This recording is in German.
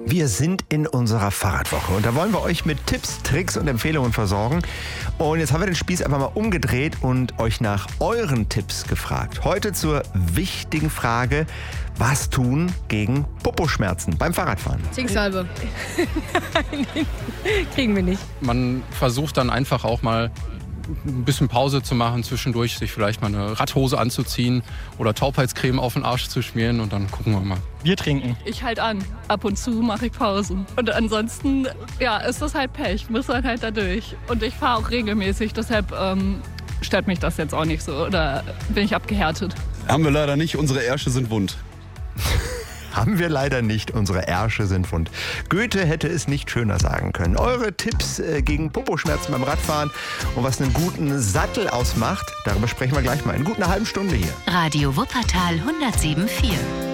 Wir sind in unserer Fahrradwoche und da wollen wir euch mit Tipps, Tricks und Empfehlungen versorgen. Und jetzt haben wir den Spieß einfach mal umgedreht und euch nach euren Tipps gefragt. Heute zur wichtigen Frage: Was tun gegen Poposchmerzen beim Fahrradfahren? Zinksalbe. Nein, kriegen wir nicht. Man versucht dann einfach auch mal ein bisschen Pause zu machen zwischendurch, sich vielleicht mal eine Radhose anzuziehen oder Taubheitscreme auf den Arsch zu schmieren und dann gucken wir mal. Bier trinken. Ich halt an. Ab und zu mache ich Pausen. Und ansonsten, ist das halt Pech. Muss dann halt da durch. Und ich fahre auch regelmäßig, deshalb stört mich das jetzt auch nicht so. Oder bin ich abgehärtet? Haben wir leider nicht. Unsere Ärsche sind wund. Haben wir leider nicht. Unsere Ärsche sind wund. Goethe hätte es nicht schöner sagen können. Eure Tipps gegen Poposchmerzen beim Radfahren und was einen guten Sattel ausmacht, darüber sprechen wir gleich mal in gut einer halben Stunde hier. Radio Wuppertal 107,4.